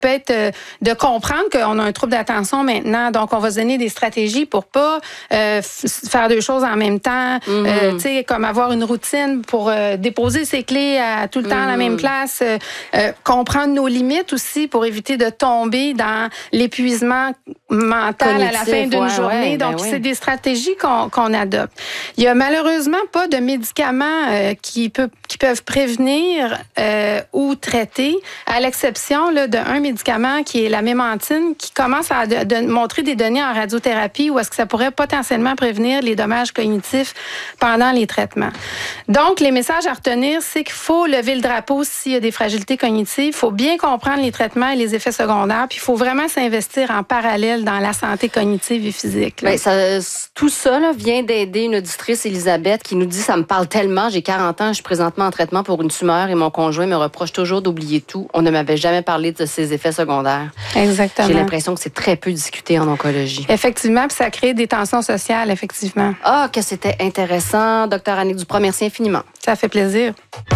peut être de comprendre qu'on a un trouble d'attention maintenant. Donc, on va se donner des stratégies pour pas faire deux choses en même temps. Tu sais, comme avoir une routine pour déposer ses clés à tout le temps à la même place. Comprendre nos limites aussi pour éviter de tomber dans l'épuisement mental cognitif, à la fin d'une journée. Donc, c'est des stratégies qu'on adopte. Il y a malheureusement pas de médicaments qui peuvent prévenir ou traiter, à l'exception là, d'un médicament qui est la mémantine, qui commence à montrer des données en radiothérapie où est-ce que ça pourrait potentiellement prévenir les dommages cognitifs pendant les traitements. Donc, les messages à retenir, c'est qu'il faut lever le drapeau s'il y a des fragilités cognitives. Il faut bien comprendre les traitements et les effets secondaires, puis il faut vraiment s'investir en parallèle dans la santé cognitive et physique. Bien, tout ça là, vient d'aider une auditrice, Elisabeth, qui nous dit « Ça me parle tellement, j'ai 40 ans, je suis présentement en traitement pour une tumeur et mon conjoint me reproche toujours d'oublier tout. On ne m'avait jamais parlé de ses effets secondaires. » Exactement. J'ai l'impression que c'est très peu discuté en oncologie. Effectivement, puis ça crée des tensions sociales, effectivement. Ah, que c'était intéressant. Docteur Annick Duprat, merci infiniment. Ça fait plaisir.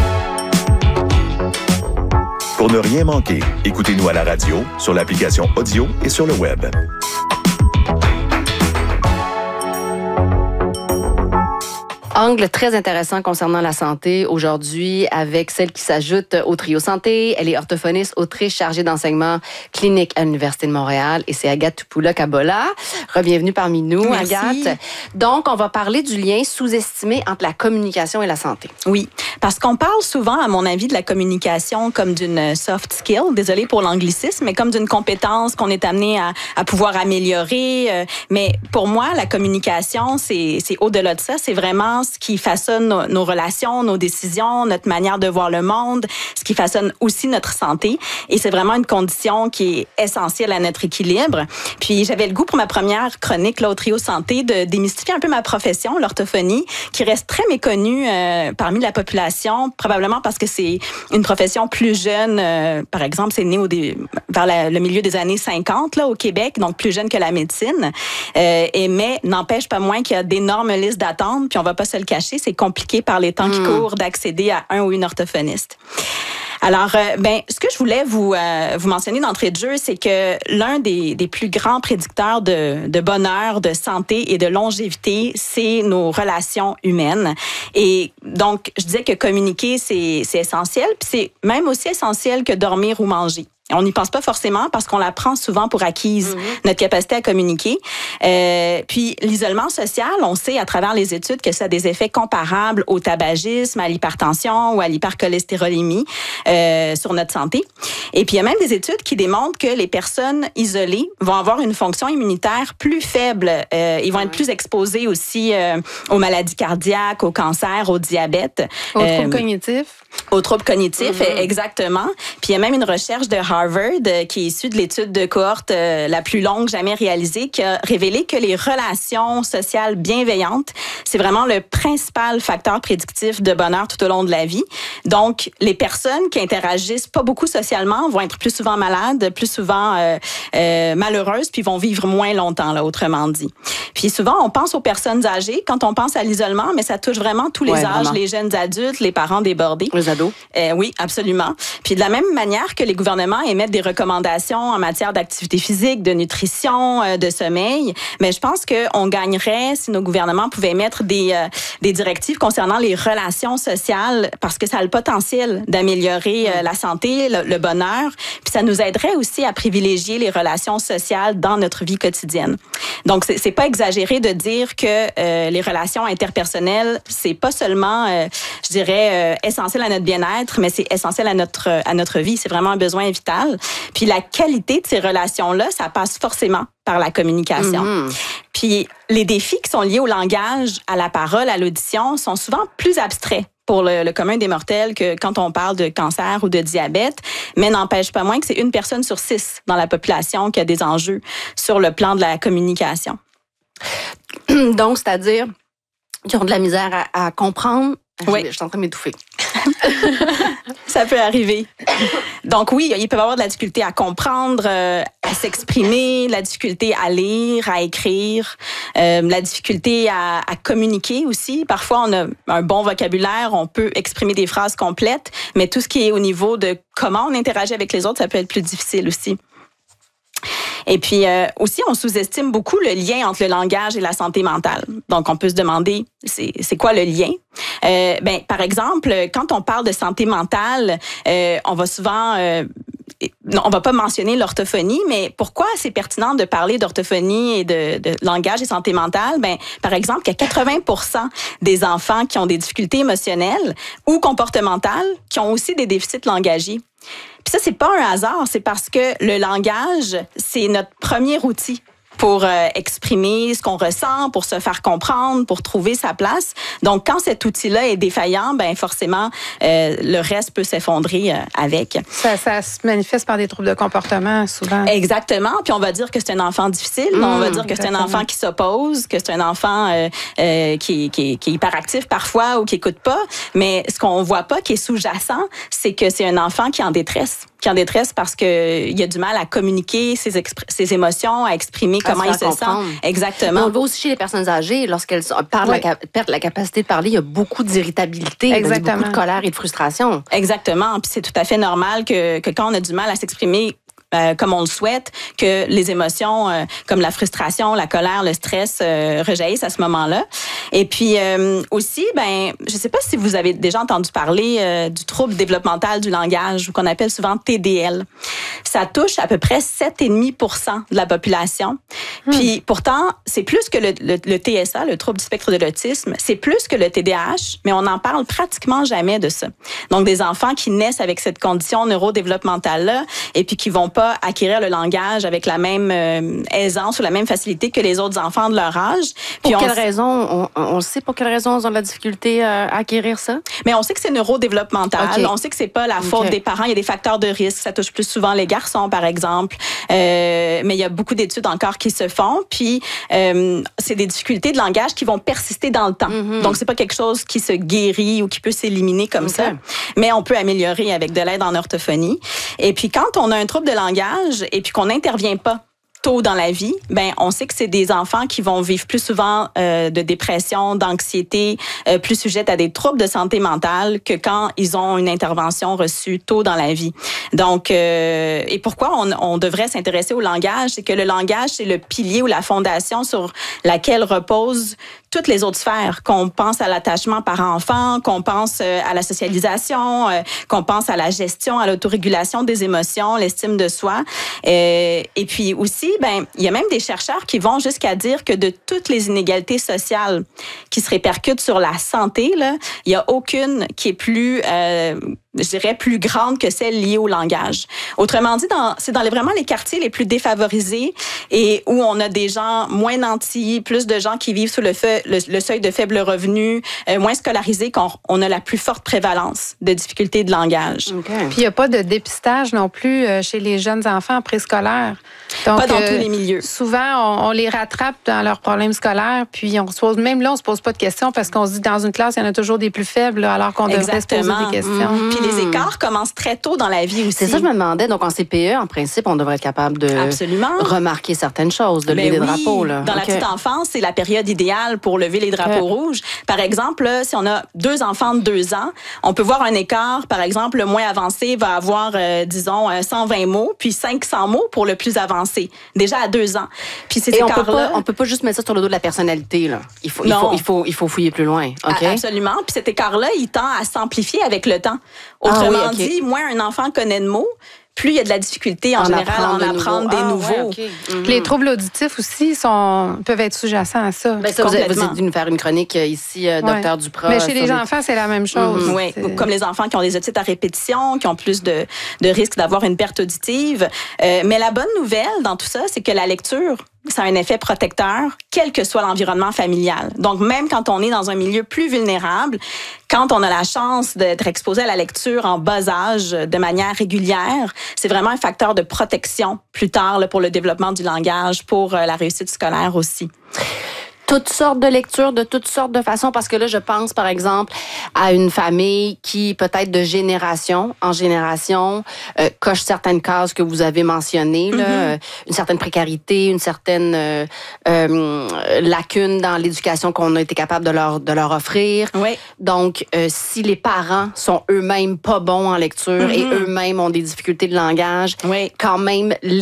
Pour ne rien manquer, écoutez-nous à la radio, sur l'application audio et sur le web. Angle très intéressant concernant la santé aujourd'hui avec celle qui s'ajoute au trio santé. Elle est orthophoniste, autrice chargée d'enseignement clinique à l'Université de Montréal et c'est Agathe Tupoula-Kabola. Re-bienvenue parmi nous, merci. Agathe. Donc, on va parler du lien sous-estimé entre la communication et la santé. Oui, parce qu'on parle souvent, à mon avis, de la communication comme d'une soft skill, désolée pour l'anglicisme, mais comme d'une compétence qu'on est amené à pouvoir améliorer. Mais pour moi, la communication, c'est au-delà de ça. C'est vraiment ce qui façonne nos relations, nos décisions, notre manière de voir le monde, ce qui façonne aussi notre santé. Et c'est vraiment une condition qui est essentielle à notre équilibre. Puis j'avais le goût pour ma première chronique là, au Trio Santé de démystifier un peu ma profession, l'orthophonie, qui reste très méconnue parmi la population, probablement parce que c'est une profession plus jeune. Par exemple, c'est né vers le milieu des années 50 là, au Québec, donc plus jeune que la médecine. Mais n'empêche pas moins qu'il y a d'énormes listes d'attente, puis on va pas se le cacher, c'est compliqué par les temps qui courent d'accéder à un ou une orthophoniste. Alors, ce que je voulais vous mentionner d'entrée de jeu, c'est que l'un des plus grands prédicteurs de bonheur, de santé et de longévité, c'est nos relations humaines. Et donc, je disais que communiquer, c'est essentiel, puis c'est même aussi essentiel que dormir ou manger. On n'y pense pas forcément parce qu'on la prend souvent pour acquise, notre capacité à communiquer. Puis l'isolement social, on sait à travers les études que ça a des effets comparables au tabagisme, à l'hypertension ou à l'hypercholestérolémie sur notre santé. Et puis il y a même des études qui démontrent que les personnes isolées vont avoir une fonction immunitaire plus faible. Ils vont être plus exposés aussi aux maladies cardiaques, au cancer, au diabète. Aux troubles cognitifs. Aux troubles cognitifs, exactement. Puis il y a même une recherche de Harvard qui est issue de l'étude de cohorte la plus longue jamais réalisée qui a révélé que les relations sociales bienveillantes, c'est vraiment le principal facteur prédictif de bonheur tout au long de la vie. Donc, les personnes qui interagissent pas beaucoup socialement vont être plus souvent malades, plus souvent malheureuses, puis vont vivre moins longtemps, là, autrement dit. Puis souvent, on pense aux personnes âgées quand on pense à l'isolement, mais ça touche vraiment tous les âges, vraiment. Les jeunes adultes, les parents débordés. Les ados. Oui, absolument. Puis de la même manière que les gouvernements émettent des recommandations en matière d'activité physique, de nutrition, de sommeil, mais je pense qu'on gagnerait si nos gouvernements pouvaient émettre des directives concernant les relations sociales parce que ça a le potentiel d'améliorer la santé, le bonheur, puis ça nous aiderait aussi à privilégier les relations sociales dans notre vie quotidienne. Donc, c'est pas exagéré de dire que les relations interpersonnelles, c'est pas seulement, je dirais, essentiel à notre bien-être, mais c'est essentiel à notre vie. C'est vraiment un besoin vital. Puis la qualité de ces relations-là, ça passe forcément par la communication. Puis les défis qui sont liés au langage, à la parole, à l'audition, sont souvent plus abstraits pour le commun des mortels que quand on parle de cancer ou de diabète, mais n'empêche pas moins que c'est 1 personne sur 6 dans la population qui a des enjeux sur le plan de la communication. Donc, c'est-à-dire qu'ils ont de la misère à comprendre. Oui. Je suis en train de m'étouffer. Ça peut arriver. Donc oui, il peut y avoir de la difficulté à comprendre, à s'exprimer, de la difficulté à lire, à écrire, la difficulté à communiquer aussi. Parfois, on a un bon vocabulaire, on peut exprimer des phrases complètes, mais tout ce qui est au niveau de comment on interagit avec les autres, ça peut être plus difficile aussi. Et puis aussi, on sous-estime beaucoup le lien entre le langage et la santé mentale. Donc, on peut se demander, c'est quoi le lien? Par exemple, quand on parle de santé mentale, on va souvent... on va pas mentionner l'orthophonie, mais pourquoi c'est pertinent de parler d'orthophonie et de langage et santé mentale? Par exemple, qu'il y a 80% des enfants qui ont des difficultés émotionnelles ou comportementales qui ont aussi des déficits langagiers. Puis ça, c'est pas un hasard, c'est parce que le langage, c'est notre premier outil pour exprimer ce qu'on ressent, pour se faire comprendre, pour trouver sa place. Donc, quand cet outil-là est défaillant, forcément, le reste peut s'effondrer avec. Ça se manifeste par des troubles de comportement, souvent. Exactement. Puis on va dire que c'est un enfant difficile. On va dire que c'est un enfant qui s'oppose, que c'est un enfant qui est hyperactif parfois ou qui écoute pas. Mais ce qu'on voit pas, qui est sous-jacent, c'est que c'est un enfant qui est en détresse. Qui est en détresse parce qu'il a du mal à communiquer ses émotions, à exprimer comment il se sent. Exactement. Mais on le voit aussi chez les personnes âgées, lorsqu'elles perdent la capacité de parler, il y a beaucoup d'irritabilité, beaucoup de colère et de frustration. Exactement. Puis c'est tout à fait normal que quand on a du mal à s'exprimer comme on le souhaite, que les émotions comme la frustration, la colère, le stress rejaillissent à ce moment-là. Et puis aussi, je sais pas si vous avez déjà entendu parler du trouble développemental du langage, qu'on appelle souvent TDL. Ça touche à peu près 7,5% de la population. Puis pourtant, c'est plus que le TSA, le trouble du spectre de l'autisme, c'est plus que le TDAH, mais on n'en parle pratiquement jamais de ça. Donc des enfants qui naissent avec cette condition neurodéveloppementale-là et puis qui vont pas acquérir le langage avec la même aisance ou la même facilité que les autres enfants de leur âge. Puis pour quelle raison? On sait pour quelle raison ils ont de la difficulté à acquérir ça? Mais on sait que c'est neurodéveloppemental. Okay. On sait que c'est pas la faute des parents. Il y a des facteurs de risque. Ça touche plus souvent les garçons, par exemple. Mais il y a beaucoup d'études encore qui se font. Puis c'est des difficultés de langage qui vont persister dans le temps. Donc c'est pas quelque chose qui se guérit ou qui peut s'éliminer comme ça. Mais on peut améliorer avec de l'aide en orthophonie. Et puis quand on a un trouble de langage et puis qu'on n'intervient pas tôt dans la vie, on sait que c'est des enfants qui vont vivre plus souvent de dépression, d'anxiété, plus sujettes à des troubles de santé mentale que quand ils ont une intervention reçue tôt dans la vie. Donc, et pourquoi on devrait s'intéresser au langage? C'est que le langage, c'est le pilier ou la fondation sur laquelle reposent toutes les autres sphères, qu'on pense à l'attachement parent-enfant, qu'on pense à la socialisation, qu'on pense à la gestion, à l'autorégulation des émotions, l'estime de soi. Et puis aussi, il y a même des chercheurs qui vont jusqu'à dire que de toutes les inégalités sociales qui se répercutent sur la santé, il n'y a aucune qui est plus... je dirais, plus grande que celle liée au langage. Autrement dit, c'est vraiment les quartiers les plus défavorisés et où on a des gens moins nantis, plus de gens qui vivent sous le seuil de faible revenu, moins scolarisés, qu'on a la plus forte prévalence de difficultés de langage. Okay. Puis il n'y a pas de dépistage non plus chez les jeunes enfants préscolaires. Donc, pas dans tous les milieux. Souvent, on les rattrape dans leurs problèmes scolaires, puis on se pose pas de questions parce qu'on se dit dans une classe, il y en a toujours des plus faibles, alors qu'on devrait se poser des questions. Puis les écarts commencent très tôt dans la vie aussi. C'est ça que je me demandais. Donc, en CPE, en principe, on devrait être capable de remarquer certaines choses, de lever des drapeaux. Là. Dans la petite enfance, c'est la période idéale pour lever les drapeaux rouges. Par exemple, là, si on a 2 enfants de 2 ans, on peut voir un écart. Par exemple, le moins avancé va avoir, disons, 120 mots, puis 500 mots pour le plus avancé. Déjà à 2 ans. Puis ces écarts-là... On peut pas juste mettre ça sur le dos de la personnalité. Là. Il faut fouiller plus loin. Okay? Absolument. Puis cet écart-là, il tend à s'amplifier avec le temps. Autrement dit, moins un enfant connaît de mots, plus il y a de la difficulté en général à en apprendre des nouveaux. Ouais, okay. Les troubles auditifs aussi peuvent être sous-jacents à ça. Ça vous êtes dû nous faire une chronique ici, Dr. Duprat. Mais chez les enfants, c'est la même chose. Oui, comme les enfants qui ont des otites à répétition, qui ont plus de risques d'avoir une perte auditive. Mais la bonne nouvelle dans tout ça, c'est que la lecture, ça a un effet protecteur, quel que soit l'environnement familial. Donc, même quand on est dans un milieu plus vulnérable, quand on a la chance d'être exposé à la lecture en bas âge de manière régulière, c'est vraiment un facteur de protection plus tard là, pour le développement du langage, pour la réussite scolaire aussi. toutes sortes de lectures, de toutes sortes de façons, parce que là, je pense, par exemple, à une famille qui, peut-être de génération en génération, coche certaines cases que vous avez mentionnées, là, une certaine précarité, une certaine lacune dans l'éducation qu'on a été capable de leur offrir. Oui. Donc, si les parents sont eux-mêmes pas bons en lecture et eux-mêmes ont des difficultés de langage, quand même,